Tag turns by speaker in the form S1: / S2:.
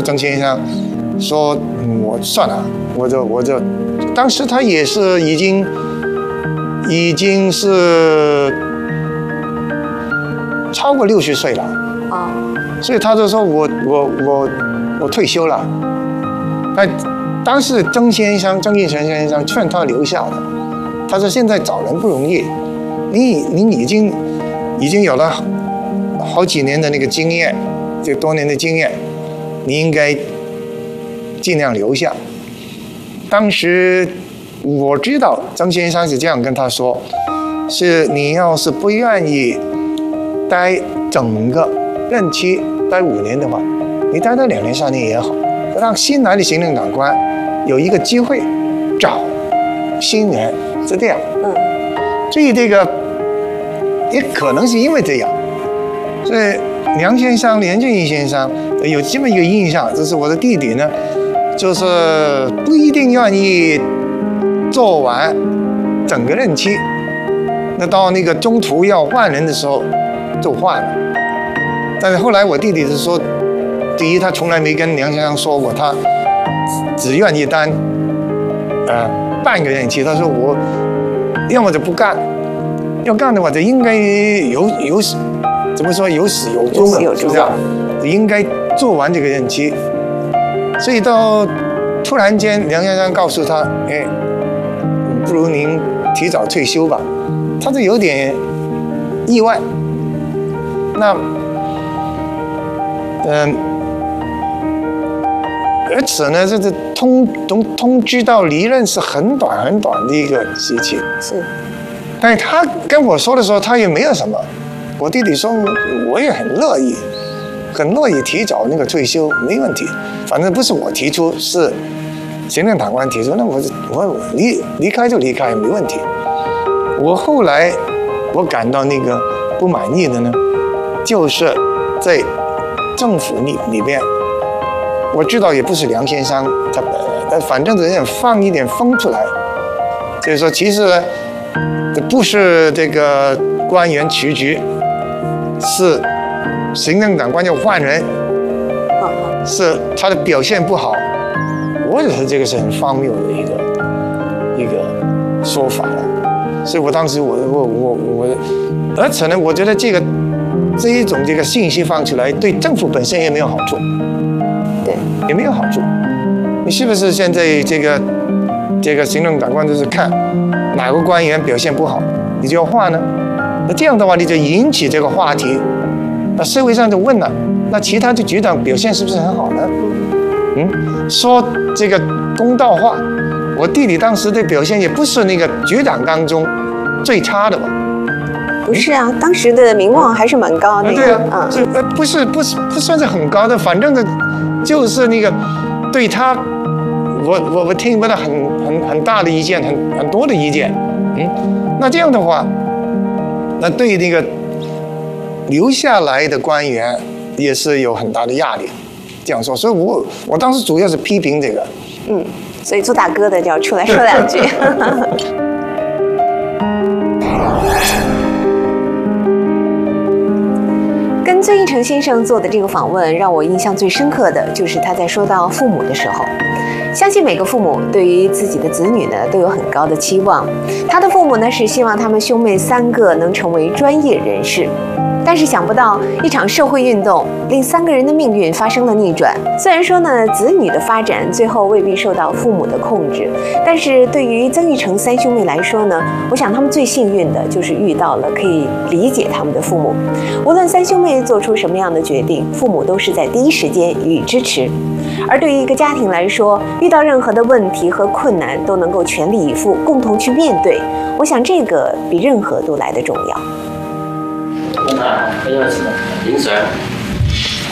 S1: 曾先生说，我算了，我就，当时他也是已经是超过60岁了啊，所以他就说我退休了。当时曾义成先生劝他留下的，他说现在找人不容易，你已经有了好几年的那个经验，这多年的经验，你应该尽量留下。当时我知道曾先生是这样跟他说，是你要是不愿意待整个任期待5年的话，你待到2年3年也好，让新来的行政长官有一个机会找新人，是这样。所以这个也可能是因为这样，所以梁建俊先生有这么一个印象，就是我的弟弟呢，就是不一定愿意做完整个任期，那到那个中途要换人的时候就换了。但是后来我弟弟是说，第一他从来没跟梁先生说过他只愿意当半个任期，他说我要么就不干，要干的话就应该怎么说有始有终的，是不是？应该做完这个任期。所以到突然间梁先生告诉他，不如您提早退休吧，他就有点意外。那而且呢，这通知到离任是很短的一个时期。是，但是他跟我说的时候，他也没有什么。我弟弟说，我也很乐意提早那个退休，没问题。反正不是我提出，是行政长官提出，那我离开就离开，没问题。我后来我感到那个不满意的呢，就是在政府里边。我知道也不是梁先生他本人，但反正人家放一点风出来，就是说其实呢，不是这个官员辞职，是行政长官要换人，是他的表现不好。我觉得这个是很荒谬的一个说法了。所以我当时而且呢，我觉得这一种这个信息放出来，对政府本身也没有好处。也没有好处，你是不是现在这个行政长官就是看哪个官员表现不好，你就要换呢？那这样的话，你就引起这个话题，那社会上就问了，那其他的局长表现是不是很好呢？说这个公道话，我弟弟当时的表现也不是那个局长当中最差的吧？
S2: 不是啊，当时的名望还是蛮高的。
S1: 对啊，不算是很高的，反正就是那个对他，我听不到很大的意见，很多的意见。那这样的话，那对那个留下来的官员也是有很大的压力。这样说，所以我当时主要是批评这个。
S2: 所以做大哥的就要出来说2句。跟曾义成先生做的这个访问，让我印象最深刻的就是他在说到父母的时候，相信每个父母对于自己的子女呢都有很高的期望。他的父母呢是希望他们兄妹3个能成为专业人士，但是想不到一场社会运动令3个人的命运发生了逆转。虽然说呢，子女的发展最后未必受到父母的控制，但是对于曾义成3兄妹来说呢，我想他们最幸运的就是遇到了可以理解他们的父母。无论3兄妹做出什么样的决定，父母都是在第一时间予以支持。而对于一个家庭来说，遇到任何的问题和困难都能够全力以赴，共同去面对，我想这个比任何都来得重要。
S3: 林 Sir